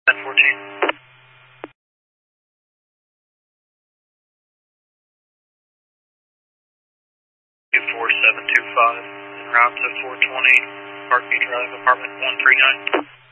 1014. 24725, en route to 420, Parkview Drive, apartment 139.